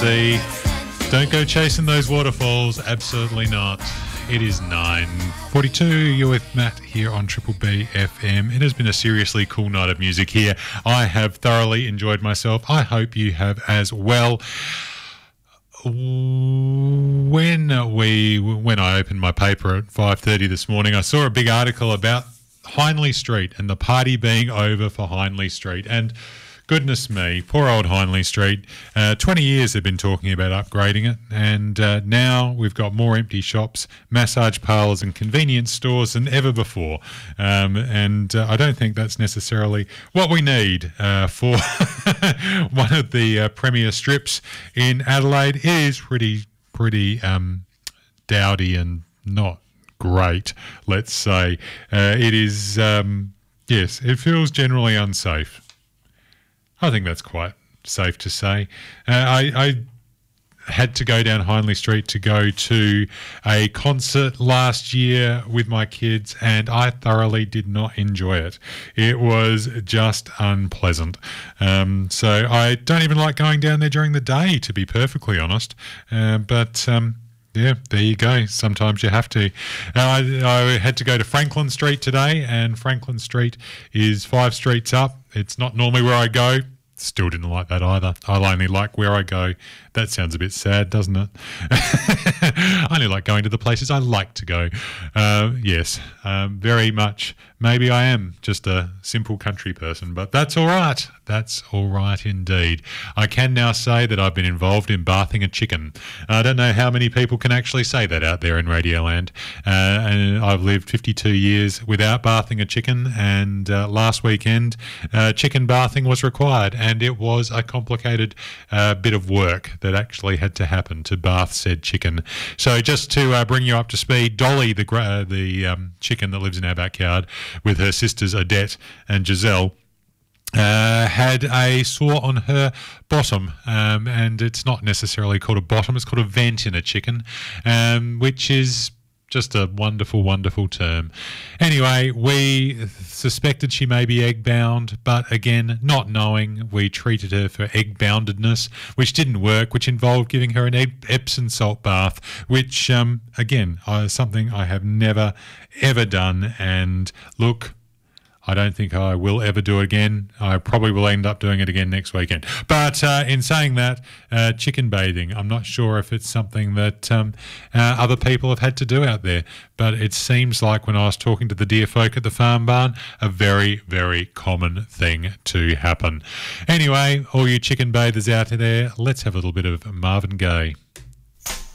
The don't go chasing those waterfalls, absolutely not. It is 9:42. You're with Matt here on Triple B FM. It has been a seriously cool night of music here. I have thoroughly enjoyed myself. I hope you have as well. When I opened my paper at 5:30 this morning, I saw a big article about Hindley Street and the party being over for Hindley Street. And goodness me, poor old Hindley Street. 20 years they've been talking about upgrading it, and now we've got more empty shops, massage parlours and convenience stores than ever before. And I don't think that's necessarily what we need for one of the premier strips in Adelaide. It is pretty dowdy and not great, let's say. It is, yes, it feels generally unsafe. I think that's quite safe to say. I had to go down Hindley Street to go to a concert last year with my kids, and I thoroughly did not enjoy it. It was just unpleasant. So I don't even like going down there during the day, to be perfectly honest. But yeah, there you go. Sometimes you have to. I had to go to Franklin Street today, and Franklin Street is 5 streets up. It's not normally where I go. Still didn't like that either. I'll only like where I go. That sounds a bit sad, doesn't it? I only like going to the places I like to go. Yes, very much. Maybe I am just a simple country person, but that's all right. That's all right indeed. I can now say that I've been involved in bathing a chicken. I don't know how many people can actually say that out there in Radioland. And I've lived 52 years without bathing a chicken, and last weekend chicken bathing was required, and it was a complicated bit of work that actually had to happen to bath said chicken. So just to bring you up to speed, Dolly, the chicken that lives in our backyard, with her sisters Odette and Giselle, had a sore on her bottom, and it's not necessarily called a bottom, it's called a vent in a chicken, which is just a wonderful, wonderful term. Anyway, we suspected she may be egg-bound, but again, not knowing, we treated her for egg-boundedness, which didn't work, which involved giving her an Epsom salt bath, which, again, something I have never, ever done. And look, I don't think I will ever do it again. I probably will end up doing it again next weekend. But in saying that, chicken bathing, I'm not sure if it's something that other people have had to do out there. But it seems like when I was talking to the dear folk at the farm barn, a very, very common thing to happen. Anyway, all you chicken bathers out there, let's have a little bit of Marvin Gaye.